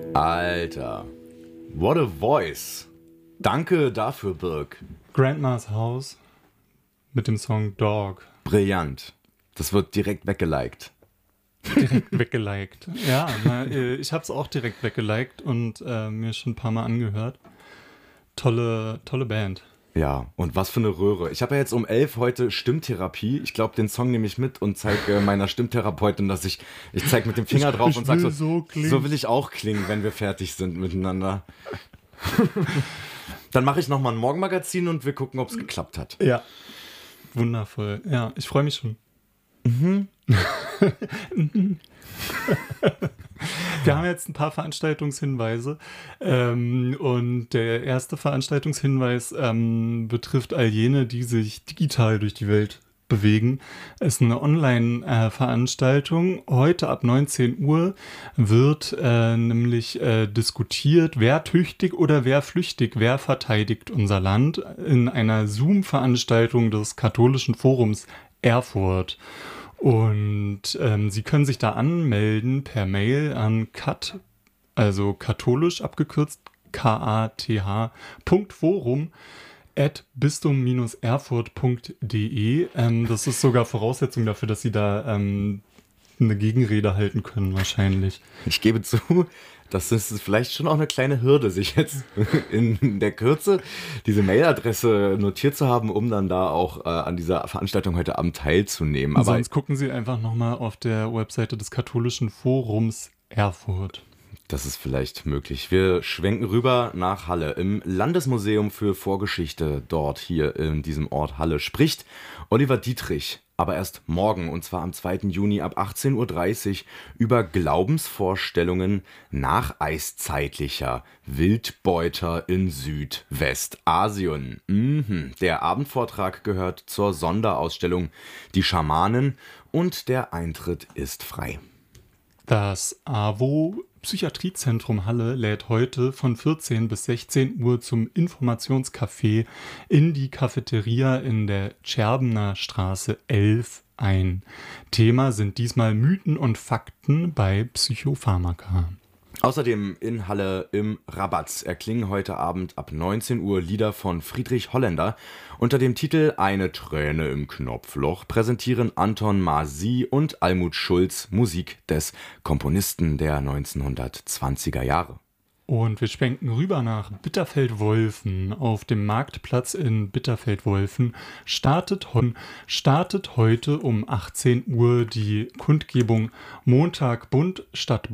Alter, what a voice. Danke dafür, Birk. Grandma's House mit dem Song Dog. Brillant. Das wird direkt weggeliked. Direkt weggeliked. Ja, ich habe es auch direkt weggeliked und mir schon ein paar Mal angehört. Tolle Band. Ja, und was für eine Röhre. Ich habe ja jetzt um 11 heute Stimmtherapie. Ich glaube, den Song nehme ich mit und zeige meiner Stimmtherapeutin, dass ich zeige mit dem Finger drauf und sage so will ich auch klingen, wenn wir fertig sind miteinander. Dann mache ich nochmal ein Morgenmagazin und wir gucken, ob es geklappt hat. Ja, wundervoll. Ja, ich freue mich schon. Wir haben jetzt ein paar Veranstaltungshinweise und der erste Veranstaltungshinweis betrifft all jene, die sich digital durch die Welt bewegen. Es ist eine Online-Veranstaltung. Heute ab 19 Uhr wird nämlich diskutiert, wer tüchtig oder wer flüchtig, wer verteidigt unser Land in einer Zoom-Veranstaltung des Katholischen Forums Erfurt. Und Sie können sich da anmelden per Mail an also katholisch abgekürzt kath.forum@bistum-erfurt.de. Das ist sogar Voraussetzung dafür, dass Sie da eine Gegenrede halten können wahrscheinlich. Ich gebe zu, das ist vielleicht schon auch eine kleine Hürde, sich jetzt in der Kürze diese Mailadresse notiert zu haben, um dann da auch an dieser Veranstaltung heute Abend teilzunehmen. Aber sonst gucken Sie einfach nochmal auf der Webseite des Katholischen Forums Erfurt. Das ist vielleicht möglich. Wir schwenken rüber nach Halle. Im Landesmuseum für Vorgeschichte, dort hier in diesem Ort Halle, spricht Oliver Dietrich, aber erst morgen, und zwar am 2. Juni ab 18.30 Uhr, über Glaubensvorstellungen nacheiszeitlicher Wildbeuter in Südwestasien. Der Abendvortrag gehört zur Sonderausstellung Die Schamanen und der Eintritt ist frei. Das AWO Psychiatriezentrum Halle lädt heute von 14 bis 16 Uhr zum Informationscafé in die Cafeteria in der Scherbener Straße 11 ein. Thema sind diesmal Mythen und Fakten bei Psychopharmaka. Außerdem in Halle im Rabatz erklingen heute Abend ab 19 Uhr Lieder von Friedrich Holländer. Unter dem Titel Eine Träne im Knopfloch präsentieren Anton Masi und Almut Schulz Musik des Komponisten der 1920er Jahre. Und wir schwenken rüber nach Bitterfeld-Wolfen. Auf dem Marktplatz in Bitterfeld-Wolfen startet heute um 18 Uhr die Kundgebung Montag bunt statt